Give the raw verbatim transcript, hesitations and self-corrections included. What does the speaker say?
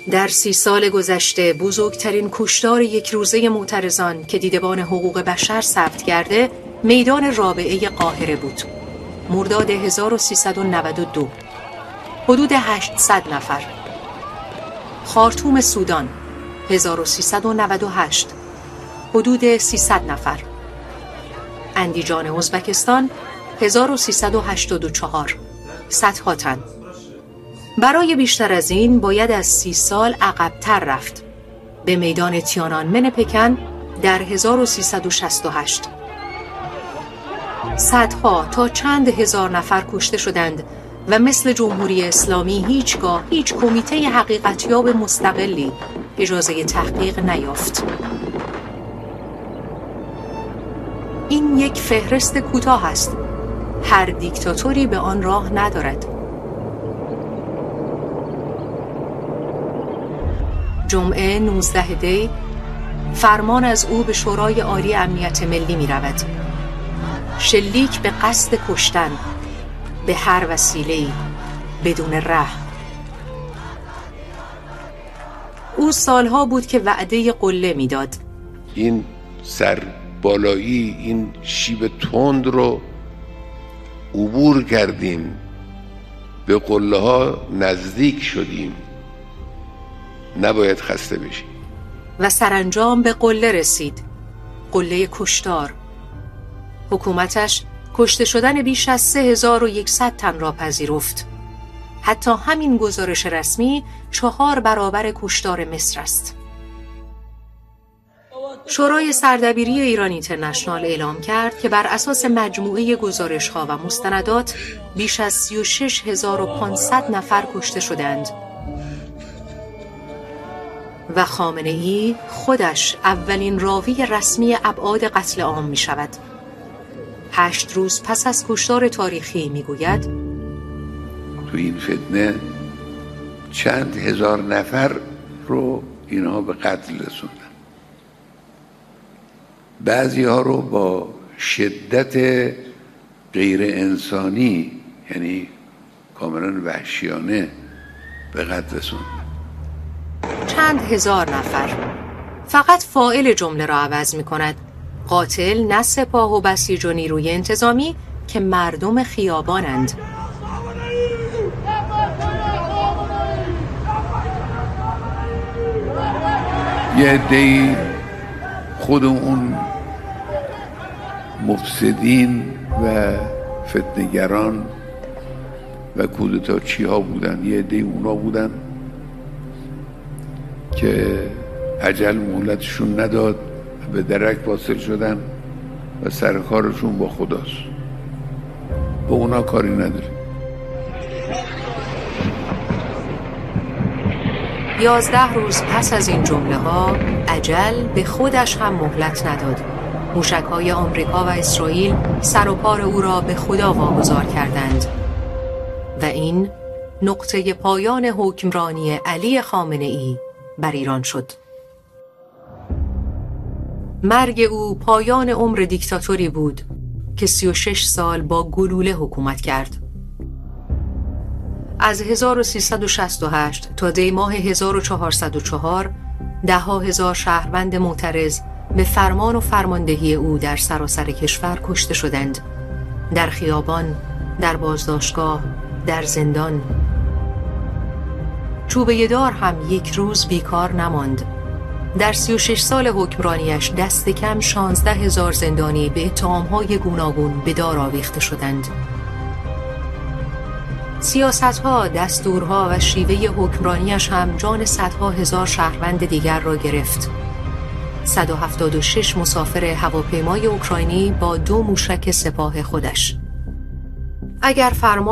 در سی سال گذشته بزرگترین کشتار یک روزه معترضان که دیدبان حقوق بشر ثبت کرده میدان رابعه قاهره بود. مرداد هزار و سیصد و نود و دو، حدود هشتصد نفر. خارتوم سودان هزار و سیصد و نود و هشت، حدود سیصد نفر. اندیجان ازبکستان هزار و سیصد و هشتاد و چهار، صدها تن. برای بیشتر از این باید از سی سال عقب‌تر رفت به میدان تیانانمن پکن در هزار و سیصد و شصت و هشت. صدها تا چند هزار نفر کشته شدند و مثل جمهوری اسلامی هیچگاه هیچ کمیته حقیقتیاب مستقلی اجازه تحقیق نیافت. این یک فهرست کوتاه است. هر دیکتاتوری به آن راه ندارد. جمعه نوزده دی فرمان از او به شورای عالی امنیت ملی می رود. شلیک به قصد کشتن به هر وسیله‌ای بدون رحم. او سالها بود که وعده قله میداد. این سر بالایی، این شیب تند رو عبور کردیم، به قله ها نزدیک شدیم، نباید خسته بشیم. و سرانجام به قله رسید، قله کشتار. حکومتش کشته شدن بیش از سه هزار و یکصد تن را پذیرفت. حتی همین گزارش رسمی چهار برابر کشتار مصر است. شورای سردبیری ایران اینترنشنال اعلام کرد که بر اساس مجموعه گزارش‌ها و مستندات بیش از سی و شش هزار و پانصد نفر کشته شدند و خامنه‌ای خودش اولین راوی رسمی ابعاد قتل عام می شود. هشت روز پس از کشتار تاریخی می گوید تو این فتنه چند هزار نفر رو اینها به قتل رسوندن. بعضی ها رو با شدت غیر انسانی، یعنی کاملا وحشیانه، به قتل رسوندن. چند هزار نفر. فقط فاعل جمله را عوض می کند. قاتل نه سپاه و بسیج و نیروی انتظامی که مردم خیابانند. یه عده‌ای خود اون مفسدین و فتنه‌گران و کودتاچی ها بودن، یه عده‌ای اونا بودن که اجل مهلتشون نداد، به درک واصل شدن و سرکارشون با خداست. با اونا کاری نداره. یازده روز پس از این جمله ها اجل به خودش هم مهلت نداد. موشک‌های آمریکا و اسرائیل سر و پار او را به خدا واگذار کردند و این نقطه پایان حکمرانی علی خامنه‌ای بر ایران شد. مرگ او پایان عمر دیکتاتوری بود که سی و شش سال با گلوله حکومت کرد. از هزار و سیصد و شصت و هشت تا دی ماه هزار و چهارصد و چهار ده ها هزار شهروند معترض به فرمان و فرماندهی او در سراسر کشور کشته شدند. در خیابان، در بازداشتگاه، در زندان. چوبه دار هم یک روز بیکار نماند. در سی و شش سال حکمرانیش دست کم شانزده هزار زندانی به اتهام‌های گوناگون به دار آویخته شدند. سیاست‌ها، دستورها و شیوه حکمرانیش هم جان صدها هزار شهروند دیگر را گرفت. صد و هفتاد و شش مسافر هواپیمای اوکراینی با دو موشک سپاه خودش. اگر فرمان